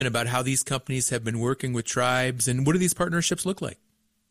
about how these companies have been working with tribes, and what do these partnerships look like?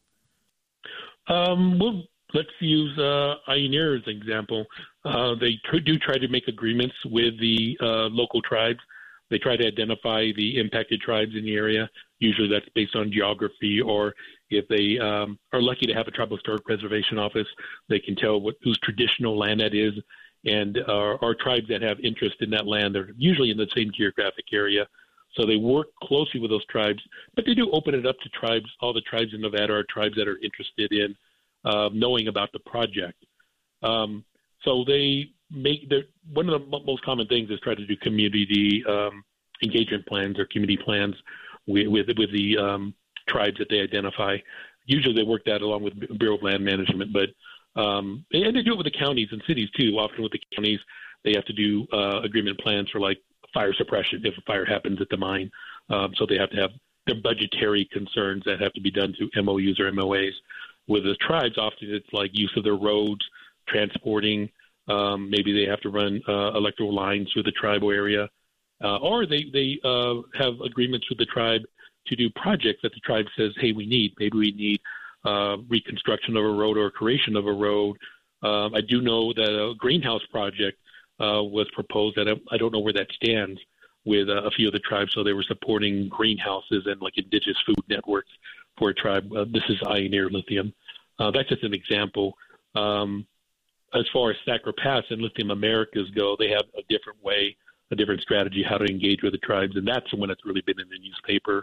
Well, let's use Ioneer as an example. They do try to make agreements with the local tribes. They try to identify the impacted tribes in the area. Usually that's based on geography, or if they are lucky to have a tribal historic preservation office, they can tell whose traditional land that is. And our tribes that have interest in that land, they're usually in the same geographic area. So they work closely with those tribes, but they do open it up to tribes. All the tribes in Nevada are tribes that are interested in knowing about the project. So they make one of the most common things is try to do community engagement plans or community plans with the tribes that they identify. Usually they work that along with Bureau of Land Management, but and they do it with the counties and cities too. Often with the counties, they have to do agreement plans for like fire suppression if a fire happens at the mine. So they have to have their budgetary concerns that have to be done through MOUs or MOAs. With the tribes, often it's like use of their roads, transporting. Maybe they have to run electrical lines through the tribal area, or they have agreements with the tribe to do projects that the tribe says, hey, we need. Maybe we need reconstruction of a road or creation of a road. I do know that a greenhouse project was proposed. That I don't know where that stands with a few of the tribes. So they were supporting greenhouses and like indigenous food networks for a tribe. This is Ioneer Lithium. That's just an example. As far as Thacker Pass and Lithium Americas go, they have a different way, a different strategy how to engage with the tribes, and that's the one that's really been in the newspaper.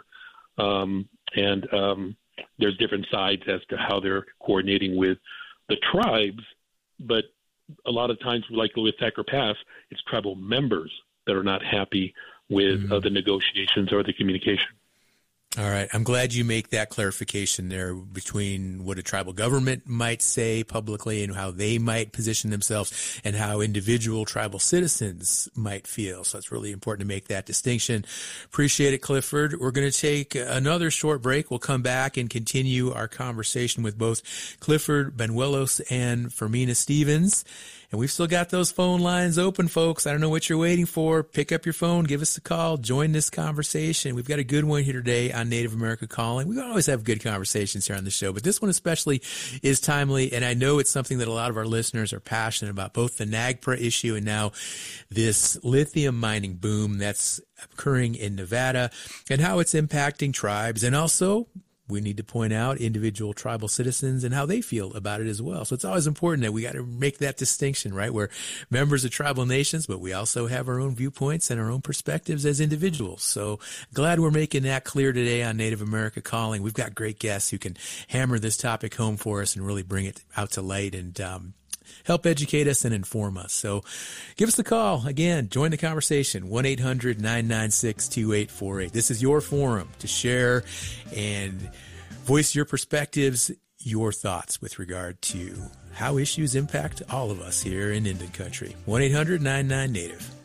There's different sides as to how they're coordinating with the tribes, but a lot of times, like with Thacker Pass, it's tribal members that are not happy with the negotiations or the communication. All right. I'm glad you make that clarification there between what a tribal government might say publicly and how they might position themselves and how individual tribal citizens might feel. So it's really important to make that distinction. Appreciate it, Clifford. We're going to take another short break. We'll come back and continue our conversation with both Clifford Banuelos and Fermina Stevens. And we've still got those phone lines open, folks. I don't know what you're waiting for. Pick up your phone, give us a call, join this conversation. We've got a good one here today on Native America Calling. We always have good conversations here on the show, but this one especially is timely, and I know it's something that a lot of our listeners are passionate about, both the NAGPRA issue and now this lithium mining boom that's occurring in Nevada and how it's impacting tribes, and also we need to point out individual tribal citizens and how they feel about it as well. So it's always important that we got to make that distinction, right? We're members of tribal nations, but we also have our own viewpoints and our own perspectives as individuals. So glad we're making that clear today on Native America Calling. We've got great guests who can hammer this topic home for us and really bring it out to light and help educate us and inform us. So give us a call. Again, join the conversation, 1-800-996-2848. This is your forum to share and voice your perspectives, your thoughts with regard to how issues impact all of us here in Indian Country. 1-800-99-NATIVE.